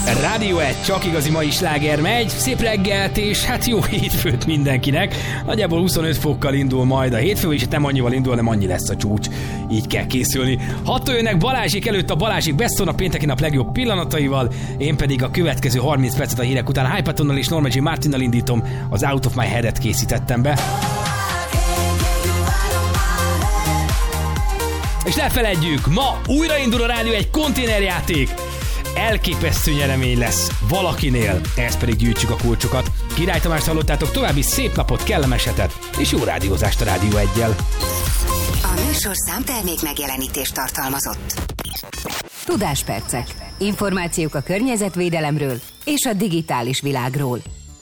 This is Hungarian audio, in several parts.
Rádió 1, csak igazi mai sláger megy. Szép reggelt, és hát jó hétfőt mindenkinek. Nagyjából 25 fokkal indul majd a hétfő, és nem annyival indul, hanem annyi lesz a csúcs. Így kell készülni. 6-tól jönnek Balázsék, előtt a Balázsék Best of a pénteki nap legjobb pillanataival, én pedig a következő 30 percet a hírek után Hypatonnal és Norma J. Martinnal indítom, az Out of My Head-et készítettem be. És ne feledjük, ma újraindul a Rádió egy konténerjáték. Elképesztő nyeremény lesz valakinél, ehhez pedig gyűjtsük a kulcsokat. Király Tamást hallottátok, további szép napot, kellemes hetet, és jó rádiózást a Rádió 1-jel. A műsorszám termék megjelenítést tartalmazott. Tudáspercek. Információk a környezetvédelemről és a digitális világról.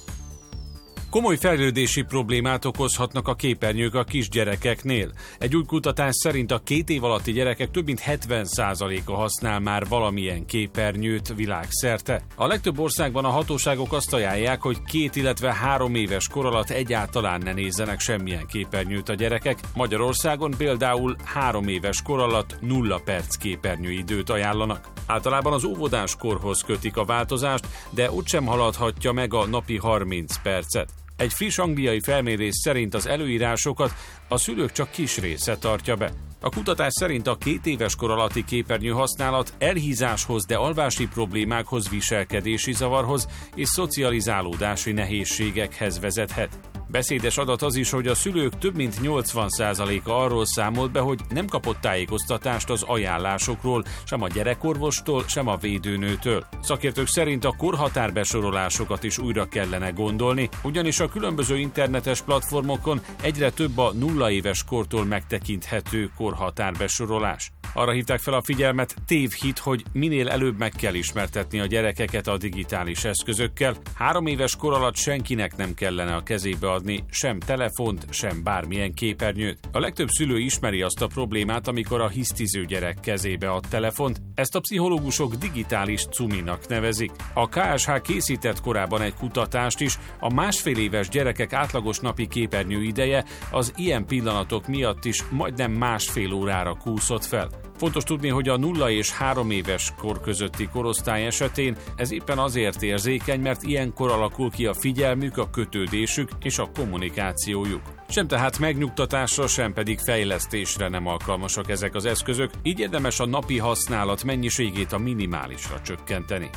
Komoly fejlődési problémát okozhatnak a képernyők a kisgyerekeknél. Egy új kutatás szerint a 2 év alatti gyerekek több mint 70%-a használ már valamilyen képernyőt világszerte. A legtöbb országban a hatóságok azt ajánlják, hogy 2, illetve 3 éves kor alatt egyáltalán ne nézzenek semmilyen képernyőt a gyerekek. Magyarországon például 3 éves kor alatt 0 perc képernyőidőt ajánlanak. Általában az óvodás korhoz kötik a változást, de ott sem haladhatja meg a napi 30 percet. Egy friss angliai felmérés szerint az előírásokat a szülők csak kis része tartja be. A kutatás szerint a 2 éves kor alatti képernyő használat elhízáshoz, de alvási problémákhoz, viselkedési zavarhoz és szocializálódási nehézségekhez vezethet. Beszédes adat az is, hogy a szülők több mint 80%-a arról számolt be, hogy nem kapott tájékoztatást az ajánlásokról, sem a gyerekorvostól, sem a védőnőtől. Szakértők szerint a korhatárbesorolásokat is újra kellene gondolni, ugyanis a különböző internetes platformokon egyre több a 0 éves kortól megtekinthető korhatárbesorolás. Arra hívták fel a figyelmet, tévhit, hogy minél előbb meg kell ismertetni a gyerekeket a digitális eszközökkel. 3 éves kor alatt senkinek nem kellene a kezébe adni sem telefont, sem bármilyen képernyőt. A legtöbb szülő ismeri azt a problémát, amikor a hisztiző gyerek kezébe ad telefont. Ezt a pszichológusok digitális cuminak nevezik. A KSH készített korábban egy kutatást is, a 1,5 éves gyerekek átlagos napi képernyő ideje az ilyen pillanatok miatt is majdnem 1,5 órára kúszott fel. Fontos tudni, hogy a 0 és 3 éves kor közötti korosztály esetén ez éppen azért érzékeny, mert ilyenkor alakul ki a figyelmük, a kötődésük és a kommunikációjuk. Sem tehát megnyugtatásra, sem pedig fejlesztésre nem alkalmasak ezek az eszközök, így érdemes a napi használat mennyiségét a minimálisra csökkenteni.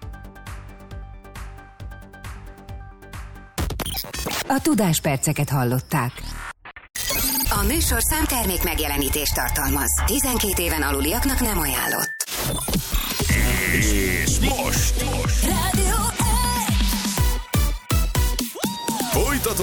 A tudásperceket hallották. A műsorszám termék megjelenítést tartalmaz. 12 éven aluliaknak nem ajánlott. És most! Rádió 1! Folytatódik